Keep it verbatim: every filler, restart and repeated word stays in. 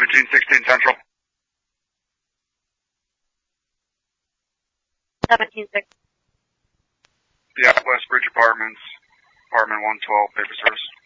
seventeen sixteen Central. seventeen sixteen. Yeah, West Bridge Apartments, apartment one twelve, paper service.